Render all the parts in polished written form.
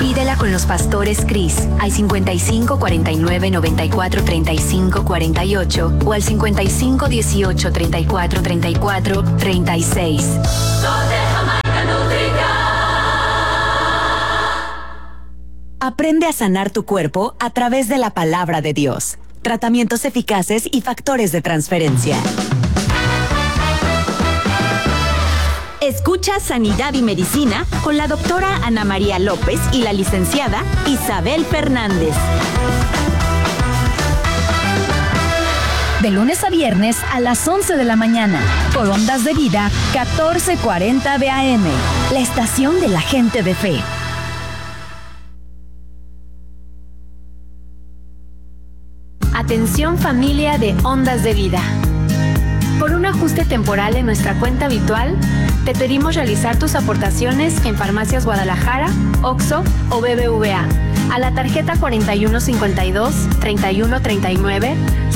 Pídela con los pastores Cris al 55 49 94 35 48 o al 55 18 34 34 36. Aprende a sanar tu cuerpo a través de la palabra de Dios. Tratamientos eficaces y factores de transferencia. Escucha Sanidad y Medicina con la doctora Ana María López y la licenciada Isabel Fernández. De lunes a viernes a las 11 de la mañana, por Ondas de Vida 1440 de AM, la estación de la gente de fe. Atención familia de Ondas de Vida. Por un ajuste temporal en nuestra cuenta habitual, te pedimos realizar tus aportaciones en Farmacias Guadalajara, OXXO o BBVA a la tarjeta 4152 3139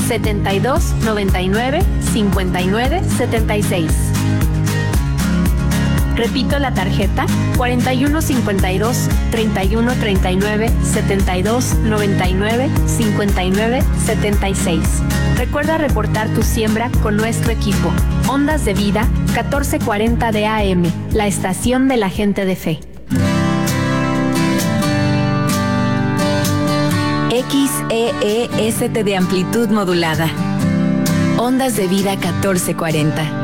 7299 5976. Repito la tarjeta 4152 3139 7299 5976. Recuerda reportar tu siembra con nuestro equipo. Ondas de Vida 1440 de AM, la estación de la gente de fe. XEEST de amplitud modulada. Ondas de Vida 1440.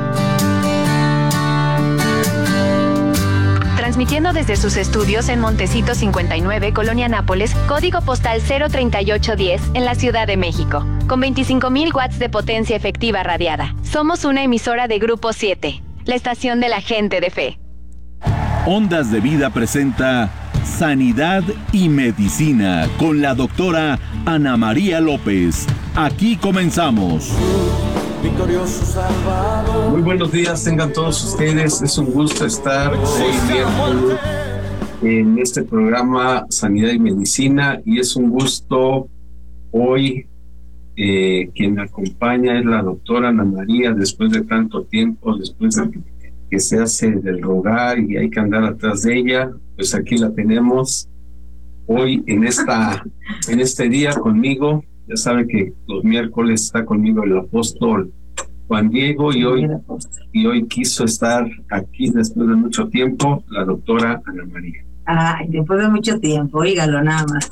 Transmitiendo desde sus estudios en Montecito 59, Colonia Nápoles, código postal 03810 en la Ciudad de México, con 25,000 watts de potencia efectiva radiada. Somos una emisora de Grupo 7, la estación de la gente de fe. Ondas de Vida presenta Sanidad y Medicina con la doctora Ana María López. Aquí comenzamos. Victorioso Salvador. Muy buenos días tengan todos ustedes. Es un gusto estar hoy miércoles en este programa Sanidad y Medicina, y es un gusto hoy quien me acompaña es la doctora Ana María, después de tanto tiempo, después de que se hace del rogar y hay que andar atrás de ella, pues aquí la tenemos hoy en este día conmigo. Ya sabe que los miércoles está conmigo el apóstol Juan Diego y hoy quiso estar aquí después de mucho tiempo la doctora Ana María. Ay, después de mucho tiempo, oígalo nada más.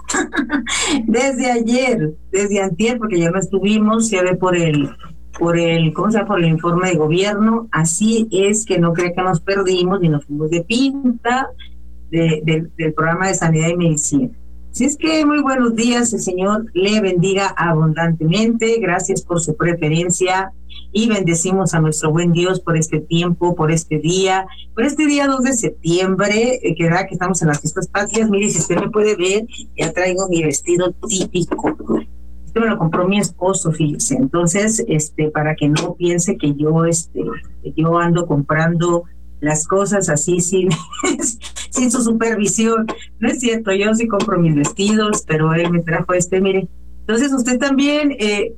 desde antier, porque ya no estuvimos, se ve por el por el informe de gobierno. Así es que no cree que nos perdimos ni nos fuimos de pinta del programa de Sanidad y Medicina. Así es que muy buenos días, el Señor le bendiga abundantemente. Gracias por su preferencia y bendecimos a nuestro buen Dios por este tiempo, por este día 2 de septiembre, que estamos en las fiestas patrias. Mire, si usted me puede ver, ya traigo mi vestido típico. Esto me lo compró mi esposo, fíjese. Entonces, para que no piense que yo ando comprando las cosas así sin su supervisión. No es cierto, yo sí compro mis vestidos, pero él me trajo mire. Entonces usted también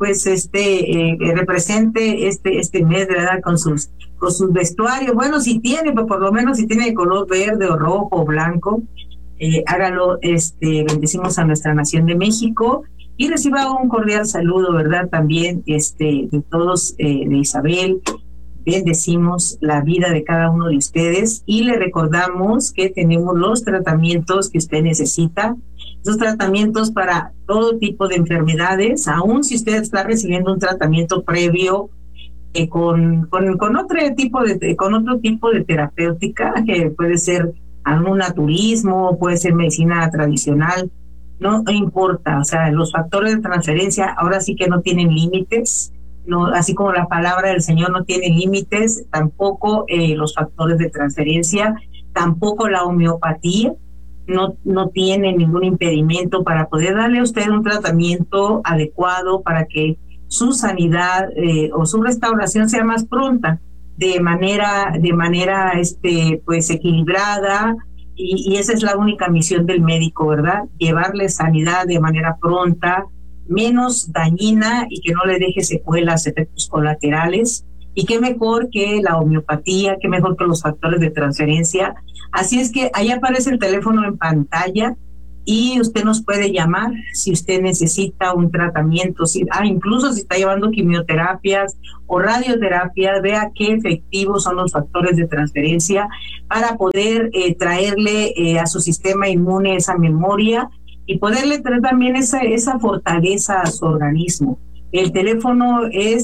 represente este mes, ¿verdad? Con sus vestuarios. Bueno, si tiene, pues por lo menos si tiene de color verde o rojo o blanco, hágalo. Bendecimos a nuestra nación de México y reciba un cordial saludo, ¿verdad? También de todos, de Isabel. Bendecimos la vida de cada uno de ustedes y le recordamos que tenemos los tratamientos que usted necesita, esos tratamientos para todo tipo de enfermedades, aun si usted está recibiendo un tratamiento previo con otro tipo de terapéutica, que puede ser algún naturismo, puede ser medicina tradicional, no importa. O sea, los factores de transferencia ahora sí que no tienen límites. No, así como la palabra del Señor no tiene límites, tampoco los factores de transferencia, tampoco la homeopatía no tiene ningún impedimento para poder darle a usted un tratamiento adecuado para que su sanidad o su restauración sea más pronta, de manera pues equilibrada, y esa es la única misión del médico, ¿verdad? Llevarle sanidad de manera pronta, menos dañina y que no le deje secuelas, efectos colaterales. Y qué mejor que la homeopatía, qué mejor que los factores de transferencia. Así es que ahí aparece el teléfono en pantalla y usted nos puede llamar si usted necesita un tratamiento, incluso si está llevando quimioterapias o radioterapias, vea qué efectivos son los factores de transferencia para poder traerle a su sistema inmune esa memoria y poderle traer también esa fortaleza a su organismo. El teléfono es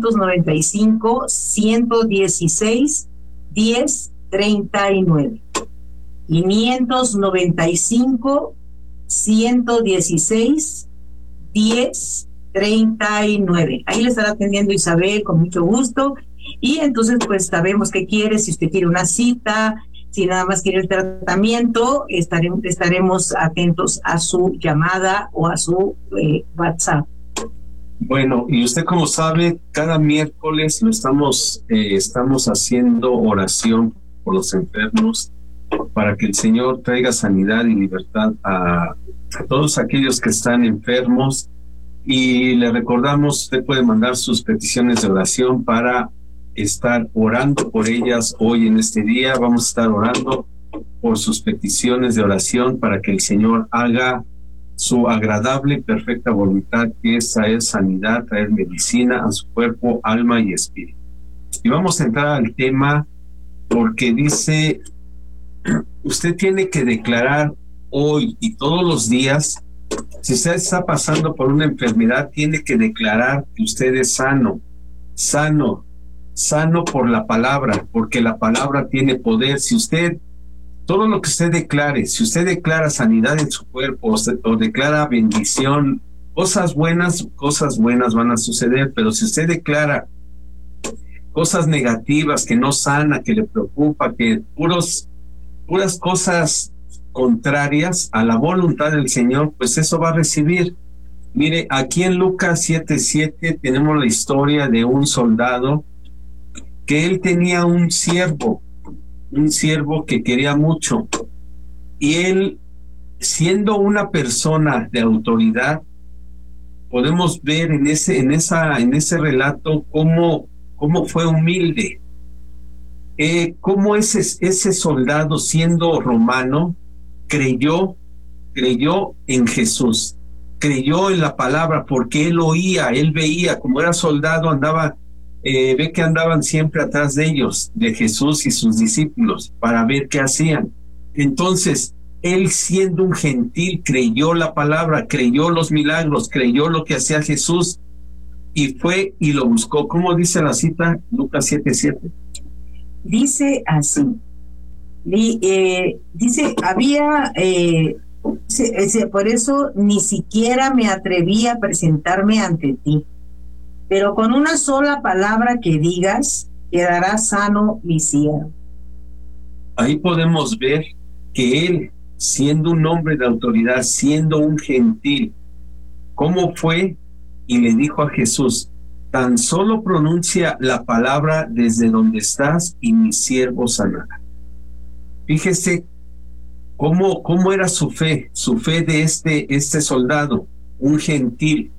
595-116-1039. 595-116-1039. Ahí le estará atendiendo Isabel con mucho gusto. Y entonces pues sabemos qué quiere, si usted quiere una cita, si nada más quiere el tratamiento, estaremos atentos a su llamada o a su WhatsApp. Bueno, y usted como sabe, cada miércoles estamos haciendo oración por los enfermos para que el Señor traiga sanidad y libertad a todos aquellos que están enfermos. Y le recordamos, usted puede mandar sus peticiones de oración para estar orando por ellas hoy en este día. Vamos a estar orando por sus peticiones de oración para que el Señor haga su agradable y perfecta voluntad, que es traer sanidad, traer medicina a su cuerpo, alma y espíritu. Y vamos a entrar al tema porque dice, usted tiene que declarar hoy y todos los días, si usted está pasando por una enfermedad, tiene que declarar que usted es sano por la palabra, porque la palabra tiene poder. Si usted, todo lo que usted declare, si usted declara sanidad en su cuerpo o declara bendición, cosas buenas van a suceder. Pero si usted declara cosas negativas, que no sana, que le preocupa, que puras cosas contrarias a la voluntad del Señor, pues eso va a recibir. Mire, aquí en Lucas 7:7 tenemos la historia de un soldado que él tenía un siervo que quería mucho, y él, siendo una persona de autoridad, podemos ver en ese relato cómo fue humilde, cómo ese soldado, siendo romano, creyó en Jesús, creyó en la palabra, porque él oía, él veía, como era soldado, ve que andaban siempre atrás de ellos, de Jesús y sus discípulos, para ver qué hacían. Entonces, él, siendo un gentil, creyó la palabra, creyó los milagros, creyó lo que hacía Jesús, y fue y lo buscó. ¿Cómo dice la cita? Lucas 7:7. Dice así. Dice, por eso ni siquiera me atreví a presentarme ante ti, pero con una sola palabra que digas, quedará sano mi siervo. Ahí podemos ver que él, siendo un hombre de autoridad, siendo un gentil, ¿cómo fue? Y le dijo a Jesús, tan solo pronuncia la palabra desde donde estás y mi siervo sanará. Fíjese cómo era su fe de este soldado, un gentil.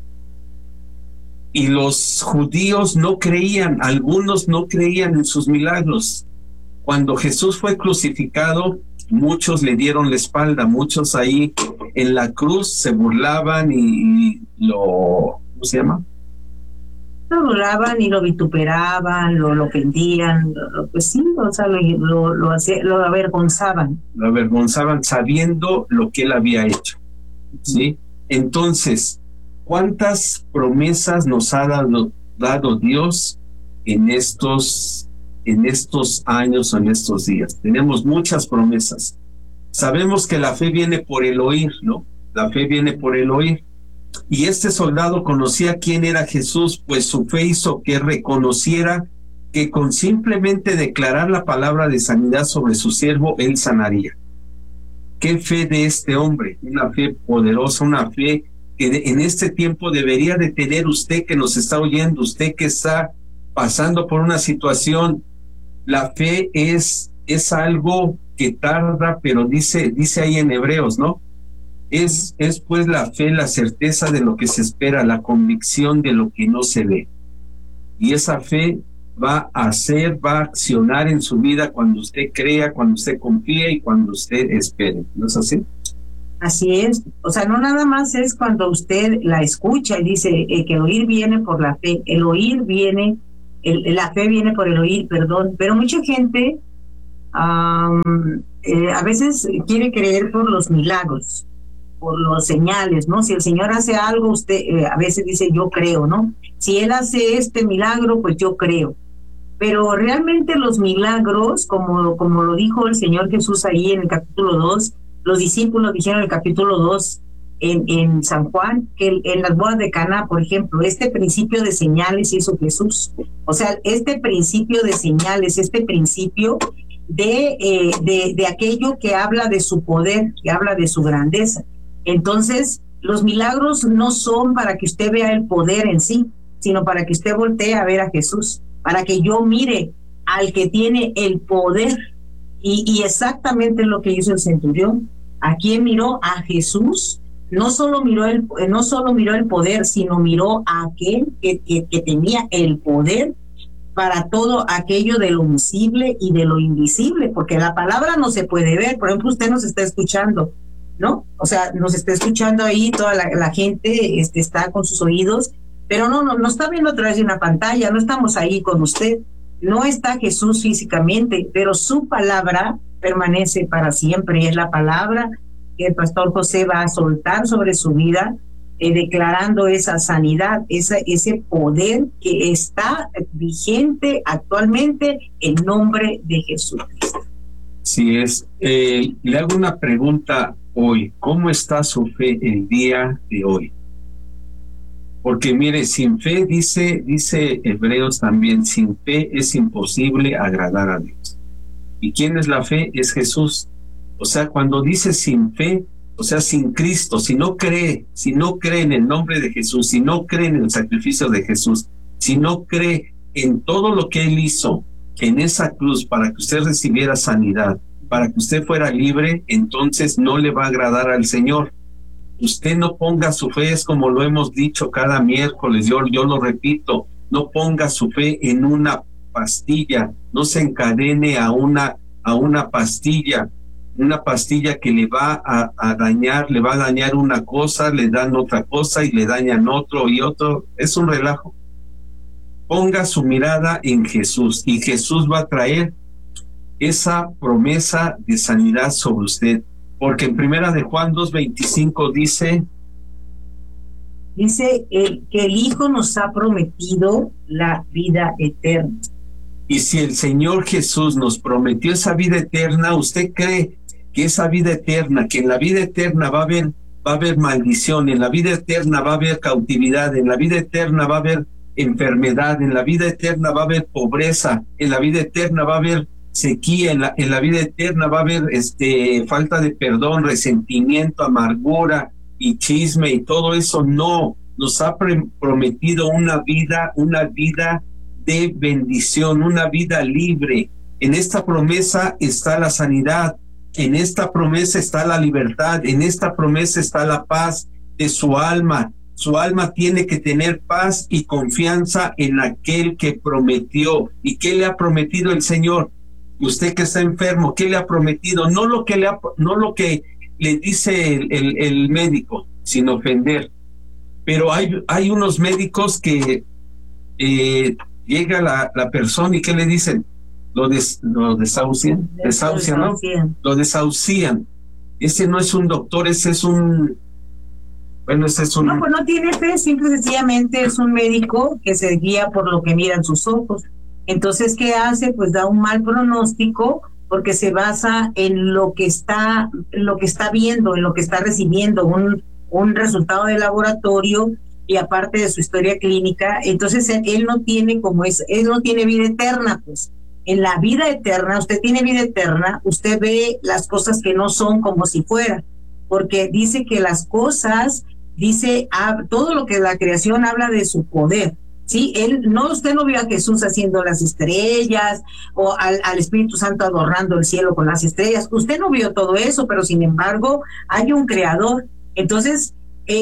Y los judíos no creían, algunos no creían en sus milagros. Cuando Jesús fue crucificado, muchos le dieron la espalda, muchos ahí en la cruz se burlaban y ¿cómo se llama? Lo burlaban y lo vituperaban, lo ofendían, pues sí, o sea, lo avergonzaban. Lo avergonzaban sabiendo lo que él había hecho, ¿sí? Entonces, ¿cuántas promesas nos ha dado Dios en estos años o en estos días? Tenemos muchas promesas. Sabemos que la fe viene por el oír, ¿no? La fe viene por el oír. Y este soldado conocía quién era Jesús, pues su fe hizo que reconociera que con simplemente declarar la palabra de sanidad sobre su siervo, él sanaría. ¿Qué fe de este hombre? Una fe poderosa, una fe que en este tiempo debería de tener usted que nos está oyendo, usted que está pasando por una situación. La fe es algo que tarda, pero dice ahí en Hebreos, ¿no? Es pues la fe, la certeza de lo que se espera, la convicción de lo que no se ve. Y esa fe va a accionar en su vida cuando usted crea, cuando usted confía y cuando usted espere. ¿No es así? Así es, o sea, no nada más es cuando usted la escucha y dice que el oír viene por la fe, el oír viene, la fe viene por el oír, perdón, pero mucha gente a veces quiere creer por los milagros, por los señales, ¿no? Si el Señor hace algo, usted a veces dice yo creo, ¿no? Si Él hace este milagro, pues yo creo. Pero realmente los milagros, como lo dijo el Señor Jesús ahí en el capítulo 2, los discípulos dijeron en el capítulo 2 en San Juan, que en las bodas de Caná, por ejemplo, este principio de señales hizo Jesús. O sea, este principio de señales, este principio de aquello que habla de su poder, que habla de su grandeza. Entonces, los milagros no son para que usted vea el poder en sí, sino para que usted voltee a ver a Jesús, para que yo mire al que tiene el poder. Y exactamente lo que hizo el centurión. ¿A quién miró? A Jesús. No solo miró el poder, sino miró a aquel que tenía el poder para todo aquello de lo visible y de lo invisible, porque la palabra no se puede ver. Por ejemplo, usted nos está escuchando, ¿no? O sea, nos está escuchando ahí, toda la gente está con sus oídos, pero no está viendo a través de una pantalla, no estamos ahí con usted. No está Jesús físicamente, pero su palabra permanece para siempre, y es la palabra que el pastor José va a soltar sobre su vida, declarando esa sanidad, ese poder que está vigente actualmente en nombre de Jesucristo. Sí es. Le hago una pregunta hoy. ¿Cómo está su fe el día de hoy? Porque mire, sin fe, dice Hebreos también, sin fe es imposible agradar a Dios. ¿Y quién es la fe? Es Jesús. O sea, cuando dice sin fe, o sea, sin Cristo, si no cree en el nombre de Jesús, si no cree en el sacrificio de Jesús, si no cree en todo lo que Él hizo en esa cruz para que usted recibiera sanidad, para que usted fuera libre, entonces no le va a agradar al Señor. Usted no ponga su fe, es como lo hemos dicho cada miércoles, yo lo repito, no ponga su fe en una pastilla, no se encadene a una pastilla, que le va a dañar una cosa, le dan otra cosa y le dañan otro y otro, es un relajo. Ponga su mirada en Jesús y Jesús va a traer esa promesa de sanidad sobre usted. Porque en Primera de Juan 2:25 dice que el Hijo nos ha prometido la vida eterna. Y si el Señor Jesús nos prometió esa vida eterna, ¿usted cree que esa vida eterna, que en la vida eterna va a haber maldición, en la vida eterna va a haber cautividad, en la vida eterna va a haber enfermedad, en la vida eterna va a haber pobreza, en la vida eterna va a haber sequía, en la vida eterna va a haber falta de perdón, resentimiento, amargura y chisme y todo eso? No, nos ha prometido una vida de bendición, una vida libre. En esta promesa está la sanidad, en esta promesa está la libertad, en esta promesa está la paz de su alma. Su alma tiene que tener paz y confianza en aquel que prometió. ¿Y qué le ha prometido el Señor? Usted que está enfermo, ¿qué le ha prometido? No lo que le dice el médico, sin ofender. Pero hay unos médicos que llega la persona y ¿qué le dicen? Lo desahucian, ¿no? Lo desahucian. Ese no es un doctor, ese es un... Bueno, ese es un... No, pues no tiene fe, simple y sencillamente es un médico que se guía por lo que miran sus ojos. Entonces, ¿qué hace? Pues da un mal pronóstico porque se basa en lo que está viendo, en lo que está recibiendo, un resultado de laboratorio y aparte de su historia clínica. Entonces, él no tiene él no tiene vida eterna, pues. En la vida eterna, usted tiene vida eterna, usted ve las cosas que no son como si fuera, porque dice que las cosas, todo lo que la creación habla de su poder. Sí, usted no vio a Jesús haciendo las estrellas o al Espíritu Santo adornando el cielo con las estrellas. Usted no vio todo eso, pero sin embargo hay un creador. Entonces,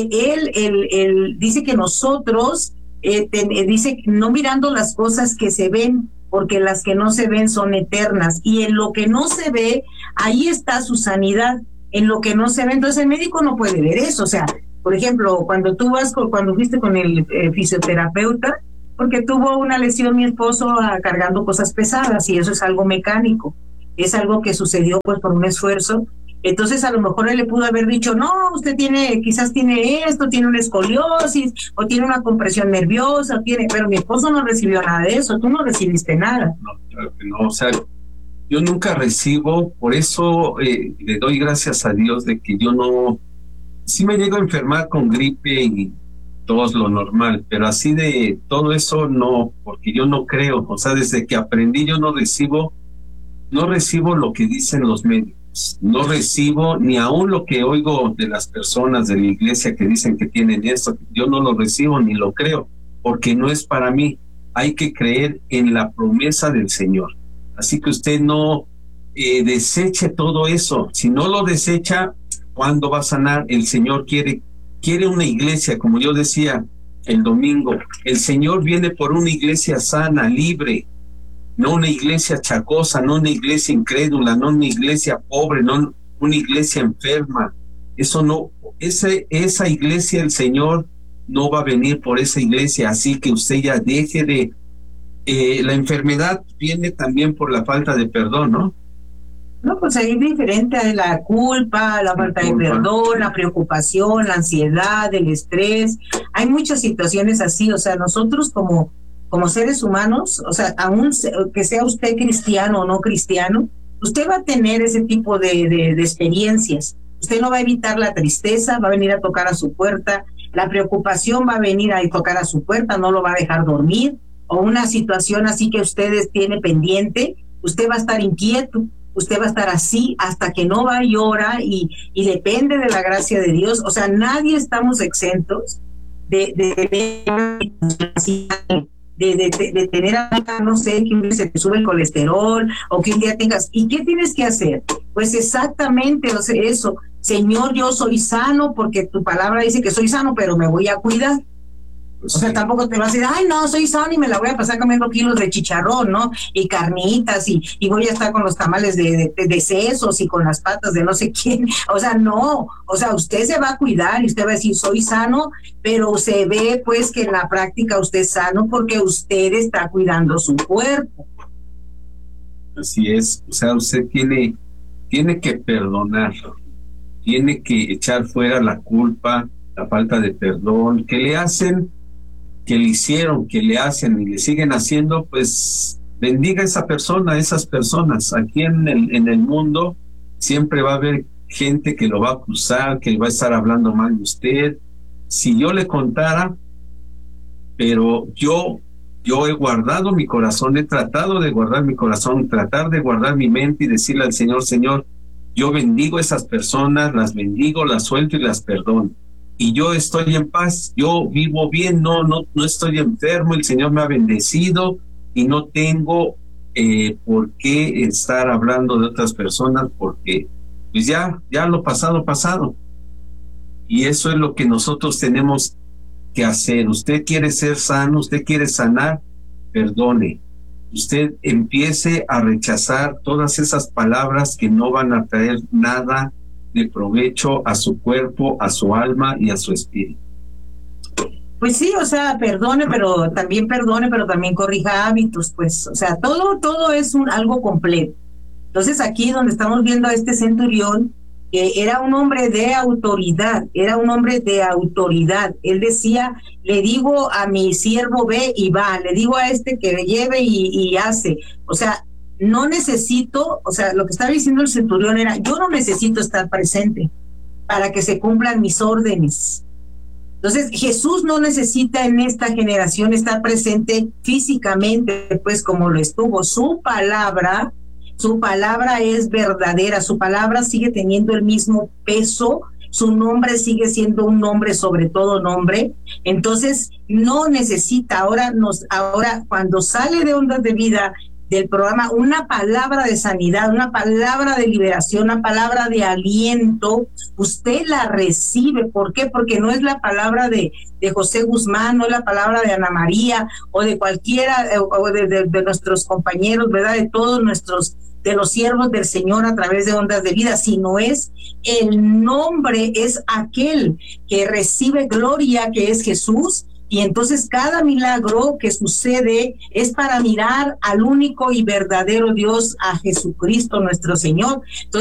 él dice que nosotros, dice no mirando las cosas que se ven, porque las que no se ven son eternas. Y en lo que no se ve, ahí está su sanidad. en lo que no se ve. Entonces el médico no puede ver eso. O sea, por ejemplo, cuando fuiste con el fisioterapeuta, porque tuvo una lesión mi esposo cargando cosas pesadas, y eso es algo mecánico, es algo que sucedió pues por un esfuerzo. Entonces a lo mejor él le pudo haber dicho, no, usted quizás tiene esto, tiene una escoliosis, o tiene una compresión nerviosa, pero mi esposo no recibió nada de eso. Tú no recibiste nada. No, claro que no. O sea, yo nunca recibo, por eso le doy gracias a Dios de que yo no, sí me llego a enfermar con gripe y todo es lo normal, pero así de todo eso no, porque yo no creo. O sea, desde que aprendí yo no recibo lo que dicen los médicos, no recibo ni aún lo que oigo de las personas de la iglesia que dicen que tienen esto. Yo no lo recibo ni lo creo, porque no es para mí. Hay que creer en la promesa del Señor. Así que usted no deseche todo eso. Si no lo desecha, ¿cuándo va a sanar? El Señor quiere una iglesia, como yo decía el domingo. El Señor viene por una iglesia sana, libre, no una iglesia chacosa, no una iglesia incrédula, no una iglesia pobre, no una iglesia enferma. Eso no, esa iglesia, el Señor no va a venir por esa iglesia. Así que usted ya deje de... la enfermedad viene también por la falta de perdón, ¿no? No, pues ahí es diferente a la culpa, la falta de perdón, la preocupación, la ansiedad, el estrés. Hay muchas situaciones así. O sea, nosotros como seres humanos, o sea, aún que sea usted cristiano o no cristiano, usted va a tener ese tipo de experiencias. Usted no va a evitar la tristeza, va a venir a tocar a su puerta, la preocupación va a venir a tocar a su puerta, no lo va a dejar dormir, o una situación así que ustedes tiene pendiente, usted va a estar inquieto, usted va a estar así hasta que no va y ora y depende de la gracia de Dios. O sea, nadie estamos exentos de tener, no sé, que un día se te sube el colesterol o que un día tengas. ¿Y qué tienes que hacer? Pues exactamente, o sea, eso. Señor, yo soy sano porque tu palabra dice que soy sano, pero me voy a cuidar. Pues o sea, sí. tampoco te vas a decir, ay, no, soy sano y me la voy a pasar comiendo kilos de chicharrón, ¿no? Y carnitas, y voy a estar con los tamales de sesos y con las patas de no sé quién. O sea, no. O sea, usted se va a cuidar y usted va a decir, soy sano, pero se ve, pues, que en la práctica usted es sano porque usted está cuidando su cuerpo. Así es. O sea, usted tiene que perdonar, tiene que echar fuera la culpa, la falta de perdón, que le hacen, que le hicieron, que le hacen y le siguen haciendo. Pues bendiga a esa persona, a esas personas. Aquí en el mundo siempre va a haber gente que lo va a acusar, que va a estar hablando mal de usted. Si yo le contara, pero yo he guardado mi corazón, he tratado de guardar mi corazón, tratar de guardar mi mente y decirle al Señor, Señor, yo bendigo a esas personas, las bendigo, las suelto y las perdono. Y yo estoy en paz, yo vivo bien, no estoy enfermo, el Señor me ha bendecido y no tengo por qué estar hablando de otras personas, porque pues ya lo pasado. Y eso es lo que nosotros tenemos que hacer. Usted quiere ser sano, usted quiere sanar, perdone. Usted empiece a rechazar todas esas palabras que no van a traer nada de provecho a su cuerpo, a su alma y a su espíritu. Pues sí, o sea, perdone, pero también corrija hábitos, pues, o sea, todo es algo completo. Entonces aquí donde estamos viendo a este centurión, era un hombre de autoridad, Él decía, le digo a mi siervo ve y va, le digo a este que lleve y hace. O sea, no necesito, o sea, lo que estaba diciendo el centurión era, yo no necesito estar presente para que se cumplan mis órdenes. Entonces, Jesús no necesita en esta generación estar presente físicamente, pues como lo estuvo. Su palabra es verdadera, su palabra sigue teniendo el mismo peso, su nombre sigue siendo un nombre sobre todo nombre. Entonces, no necesita, ahora cuando sale de Ondas de Vida, del programa, una palabra de sanidad, una palabra de liberación, una palabra de aliento, usted la recibe. ¿Por qué? Porque no es la palabra de José Guzmán, no es la palabra de Ana María o de cualquiera o de nuestros compañeros, ¿verdad? De todos nuestros de los siervos del Señor a través de Ondas de Vida, sino es el nombre, es aquel que recibe gloria, que es Jesús. Y entonces cada milagro que sucede es para mirar al único y verdadero Dios, a Jesucristo nuestro Señor. Entonces,